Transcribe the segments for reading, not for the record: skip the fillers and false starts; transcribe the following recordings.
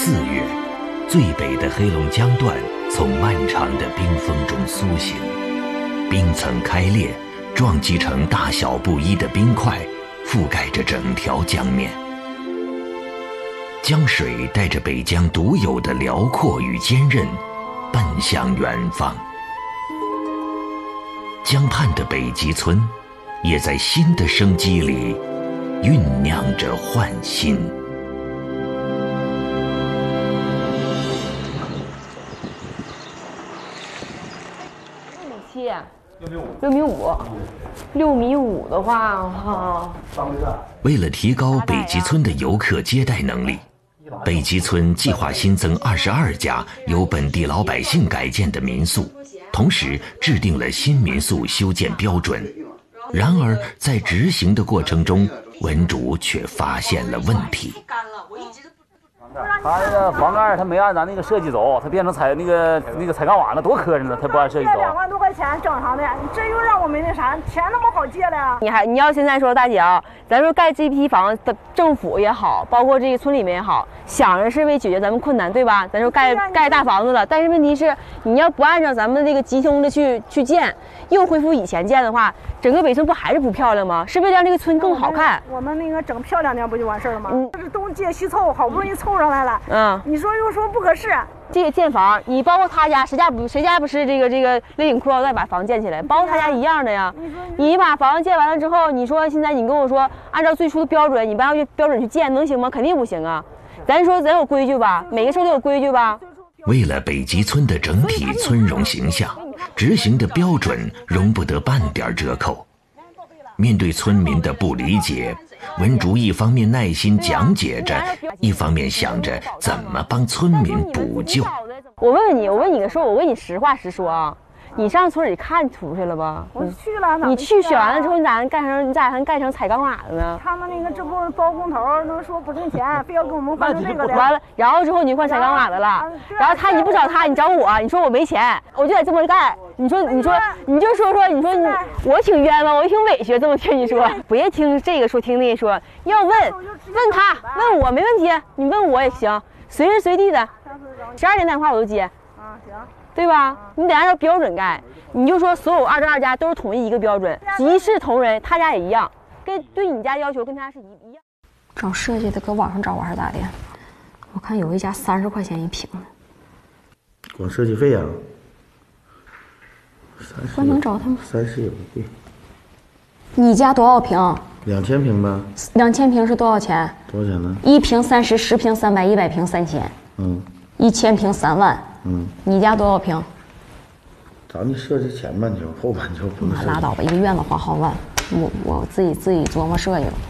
4月，最北的黑龙江段从漫长的冰封中苏醒，冰层开裂，撞击成大小不一的冰块，覆盖着整条江面。江水带着北疆独有的辽阔与坚韧，奔向远方。江畔的北极村，也在新的生机里酝酿着焕新。 6.5米5的话， 为了提高北极村的游客接待能力，北极村计划新增22家由本地老百姓改建的民宿，同时制定了新民宿修建标准。然而在执行的过程中，文主却发现了问题。 他这个房盖他没按咱那个设计走，他变成彩钢瓦了，多磕碜呢！他不按设计走。 2万多块钱正常的，你这又让我们那啥，钱那么好借的呀？ 你要现在说大姐啊，咱说盖这批房的政府也好，包括这个村里面也好，想着是为解决咱们困难，对吧？咱说盖大房子了，但是问题是你要不按照咱们这个集中的去建，又恢复以前建的话，整个北村不还是不漂亮吗？是为了让这个村更好看。 我们那个整漂亮点不就完事儿了吗？这是东借西凑，好不容易凑上来了。你说又说不合适。 这个建房，你包括他家，谁家不是这个勒紧裤腰带把房建起来，包括他家一样的呀。你把房子建完了之后，你说现在你跟我说按照最初的标准，你不按标准去建，能行吗？肯定不行啊。咱说咱有规矩吧，每个事都有规矩吧。 为了北极村的整体村容形象，执行的标准容不得半点折扣。面对村民的不理解，文竹一方面耐心讲解着，一方面想着怎么帮村民补救。 我问你实话实说啊，你上村里看出去了吧？ 我去了。 你去选完了之后，你咋还盖成彩钢瓦了呢？ 他们那个这不包工头能说不挣钱，非要给我们换成这个的。 完了，然后之后你就换彩钢瓦的了。然后你不找他，你找我，你说我没钱，我就得这么盖。你就说，我挺冤枉，我挺委屈，这么听你说，别听这个说，听那个说，要问他，问我没问题，你问我也行，随时随地的，12点打电话我都接。 行。 对吧？你得按照标准盖，你就说所有22家都是统一一个标准，一视同仁，他家也一样，对你家要求跟他是一样。 找设计的搁网上找还是咋的？我看有一家30块钱一平的， 光设计费啊我能找他们 30也不贵。 你家多少平 ？2000平呗。 2000平是多少钱？ 多少钱呢 ？1平30，10平300，100平3000。1000平3万。你家多少平？ 咱们设计前半球，后半球不能设计。 拉倒吧，一个院子花好万，我自己琢磨设计了。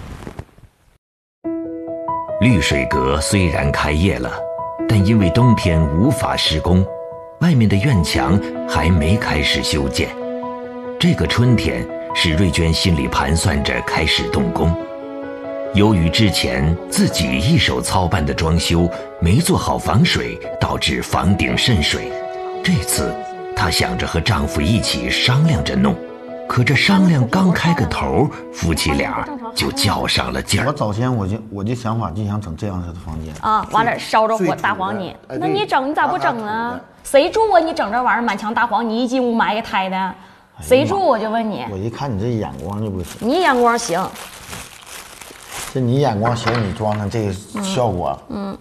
绿水阁虽然开业了，但因为冬天无法施工，外面的院墙还没开始修建。这个春天，史瑞娟心里盘算着开始动工。由于之前自己一手操办的装修没做好防水，导致房顶渗水。这次她想着和丈夫一起商量着弄，可这商量刚开个头，夫妻俩就较上了劲儿。 我早先我就想法就想整这样式的房间啊，完了烧着火大黄泥，那你整你咋不整呢？谁住啊？你整这玩意儿满墙大黄泥，一进屋埋个胎的，谁住？我就问你。 我一看你这眼光就不行。 你眼光行。 这你眼光行，你装上这个效果，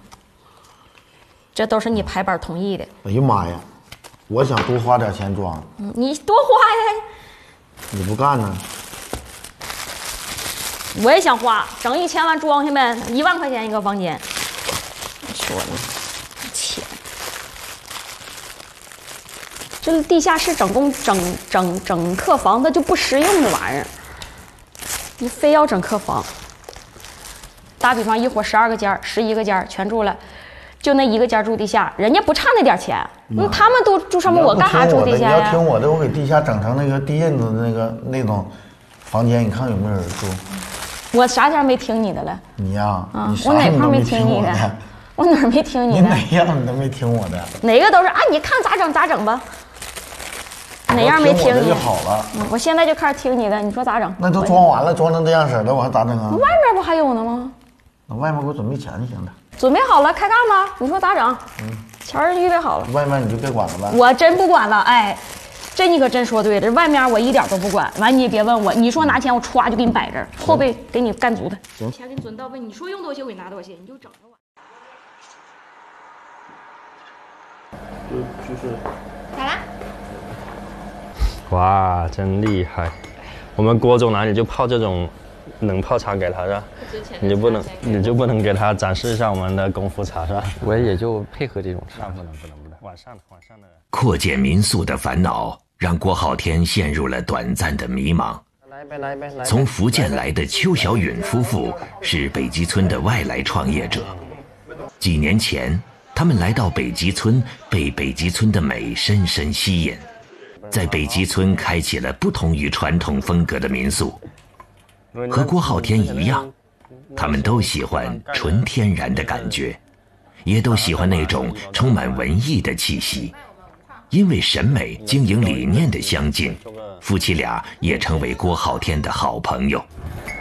这都是你排版同意的。 哎呀妈呀，我想多花点钱装， 你多花呀， 你不干呢？ 我也想花，整1000万装下呗，1万块钱一个房间。你说呢？钱，这地下室整客房，它就不实用的玩意儿，你非要整客房。打比方，一伙12个间，11个间全住了，就那1个间住地下，人家不差那点钱。他们都住上面，我干啥住地下呀？ 你要听我的，我给地下整成那个地印子的那种房间，你看有没有人住？ 我啥前没听你的了？ 你呀， 我哪块没听你的？我哪儿没听你的？ 你哪样你都没听我的？ 哪个都是啊，你看咋整咋整吧。哪样没听你就好了。 我现在就开始听你的，你说咋整？ 那都装完了，装成这样式了，我还咋整啊？ 外面不还有呢吗？ 那外面给我准备钱就行了。 准备好了，开干吧。你说咋整？钱儿预备好了。 外面你就别管了呗。 我真不管了，哎，这你可真说对了。这外面我一点都不管。完你也别问我，你说拿钱我歘就给你摆这儿，后背给你干足的。 行， 钱给你准到位，你说用多些我给你拿多些，你就整着我。 就是咋啦？ 哇，真厉害！我们郭总哪里就泡这种冷泡茶给他是吧？你就不能给他展示一下我们的功夫茶是吧？ 我也就配合这种茶。 不能。晚上的。 扩建民宿的烦恼让郭浩天陷入了短暂的迷茫。 来呗。 从福建来的邱小允夫妇是北极村的外来创业者。几年前，他们来到北极村，被北极村的美深深吸引，在北极村开启了不同于传统风格的民宿。和郭浩天一样，他们都喜欢纯天然的感觉，也都喜欢那种充满文艺的气息。因为审美、经营理念的相近，夫妻俩也成为郭浩天的好朋友。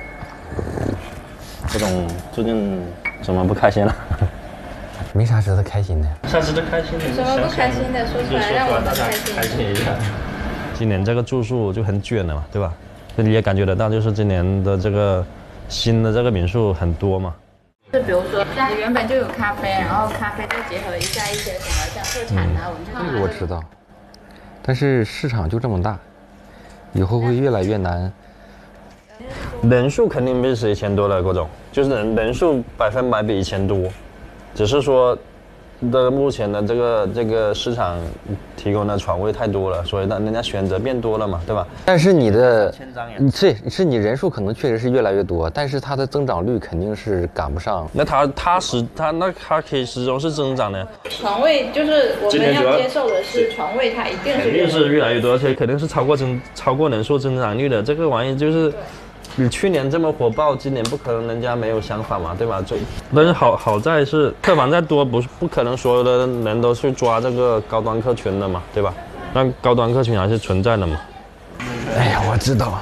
郭总最近怎么不开心了？ 没啥值得开心的。 啥值得开心的？ 什么不开心的说出来，让我们开心一下。今年这个住宿就很卷了嘛，对吧？你也感觉得到，就是今年的这个新的这个民宿很多嘛。 就比如说，原本就有咖啡，然后咖啡再结合一下一些什么像特产啊、文创啊。 这个我知道，但是市场就这么大，以后会越来越难。 人数肯定比以前多了，郭总，就是人数100%比以前多，只是说目前的这个市场提供的床位太多了，所以让人家选择变多了嘛，对吧？ 但是你的你人数可能确实是越来越多，但是它的增长率肯定是赶不上。 那它可以始终是增长的。 床位就是我们要接受的是床位，它一定是越来越多，而且肯定是超过人数增长率的。这个玩意就是你去年这么火爆，今年不可能人家没有想法嘛，对吧？但是好在是客房再多，不可能所有的人都去抓这个高端客群的嘛，对吧？但高端客群还是存在的嘛。 哎呀，我知道。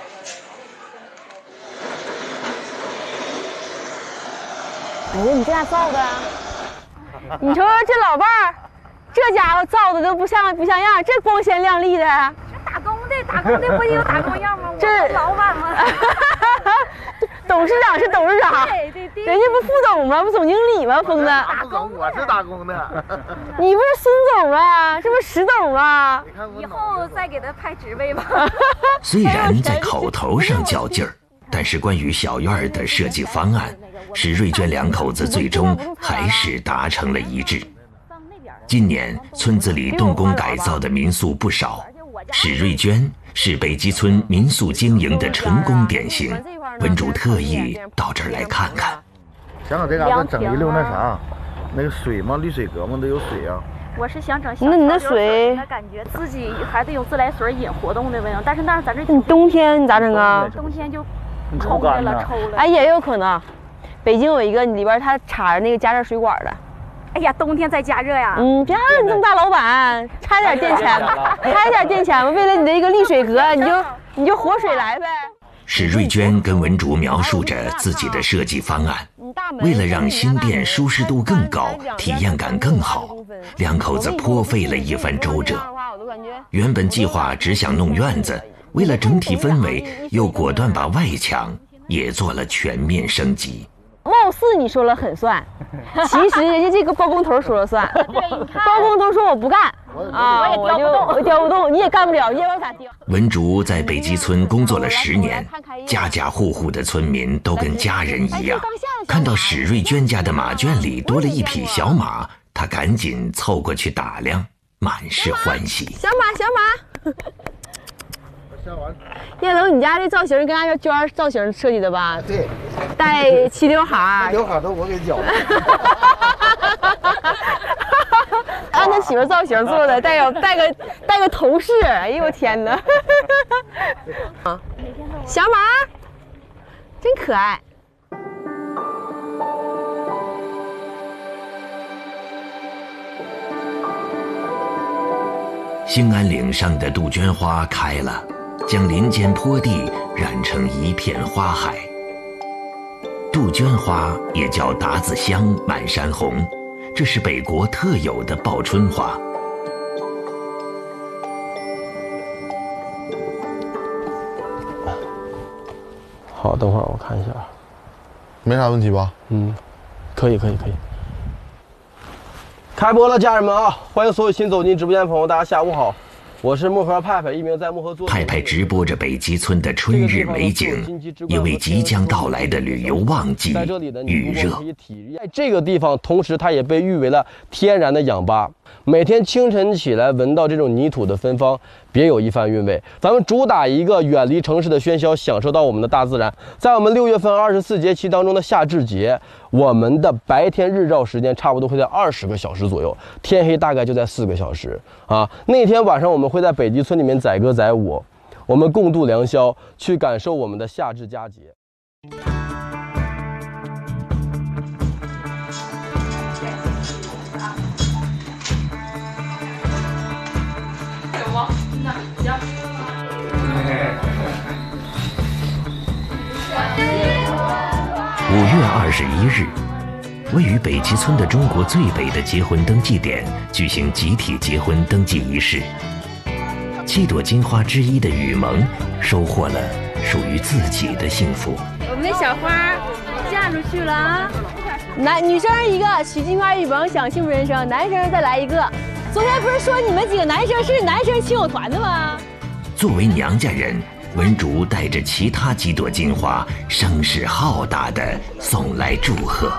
哎呀，你这咋造的？你瞅瞅这老伴儿，这家伙造的都不像样，这光鲜亮丽的。 打工的不也有打工样吗？ 这我老板吗？ 董事长是董事长， 对， 人家不副总吗？不总经理吗？疯子， 我是打工的。 你不是孙总吗？这不是石董吗？ 以后再给他派职位吧。 虽然在口头上较劲儿，但是关于小院儿的设计方案，史瑞娟两口子最终还是达成了一致。今年村子里动工改造的民宿不少，史瑞娟是北极村民宿经营的成功典型，文主特意到这儿来看看。 想给这嘎达整一溜那啥，那个水嘛，滤水阁嘛都有水啊。 我是想整那你那水的感觉，自己还得有自来水引活动的味道，但是那咱这你冬天你咋整啊？ 冬天就抽了。 哎，也有可能。北京有一个里边它插着那个加热水管的。 哎呀，冬天再加热呀！ 别让你这么大老板，差点电钱吧，差点电钱吧。为了你的一个沥水阁，你就活水来呗。 史瑞娟跟文竹描述着自己的设计方案，为了让新店舒适度更高，体验感更好，两口子颇费了一番周折。原本计划只想弄院子，为了整体氛围，又果断把外墙也做了全面升级。 貌似你说了很算，其实人家这个包工头说了算。包工头说我不干啊，我调不动，你也干不了，你也往咋调？ 文竹在北极村工作了10年，家家户户的村民都跟家人一样。看到史瑞娟家的马圈里多了一匹小马，他赶紧凑过去打量，满是欢喜。 小马。叶龙，你家这造型跟俺娟造型设计的吧？ 对， 带齐刘海， 刘海都我给绞的。 按他媳妇造型做的，带个头饰。哎呦我天哪！小马，真可爱。 兴安岭上的杜鹃花开了，将林间坡地染成一片花海。杜杜鹃花也叫达子香、满山红，这是北国特有的报春花。 好，等会儿我看一下， 没啥问题吧？ 嗯，可以。开播了，家人们啊！欢迎所有新走进直播间的朋友，大家下午好。我是漠河派派，一名在漠河做。 派派直播着北极村的春日美景，也为即将到来的旅游旺季预热。 在这个地方，同时它也被誉为了天然的氧吧。每天清晨起来，闻到这种泥土的芬芳，别有一番韵味。咱们主打一个远离城市的喧嚣，享受到我们的大自然。在我们6月份24节气当中的夏至节，我们的白天日照时间差不多会在20个小时左右，天黑大概就在4个小时啊。那天晚上我们会在北极村里面载歌载舞，我们共度良宵，去感受我们的夏至佳节。 5月21日，位于北极村的中国最北的结婚登记点举行集体结婚登记仪式。7朵金花之一的雨萌收获了属于自己的幸福。 我们的小花嫁出去了啊！ 女生一个娶金花雨萌享幸福人生，男生再来一个。昨天不是说你们几个男生是男生亲友团的吗？ 作为娘家人，文竹带着其他几朵金花，声势浩大地送来祝贺。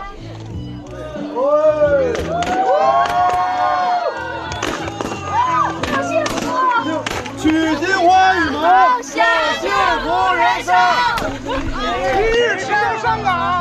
娶金花雨萌，享幸福人生，一日之内上岗。